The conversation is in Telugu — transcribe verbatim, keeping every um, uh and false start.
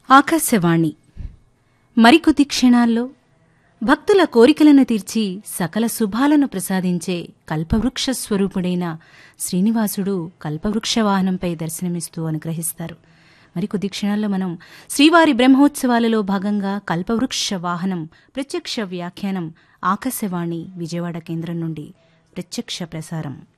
ఆకాశవాణి మరికొద్ది క్షణాల్లో భక్తుల కోరికలను తీర్చి సకల శుభాలను ప్రసాదించే కల్పవృక్ష స్వరూపుడైన శ్రీనివాసుడు కల్పవృక్ష వాహనంపై దర్శనమిస్తూ అనుగ్రహిస్తారు. మరికొద్ది క్షణాల్లో మనం శ్రీవారి బ్రహ్మోత్సవాలలో భాగంగా కల్పవృక్ష వాహనం ప్రత్యక్ష వ్యాఖ్యానం ఆకాశవాణి విజయవాడ కేంద్రం నుండి ప్రత్యక్ష ప్రసారం.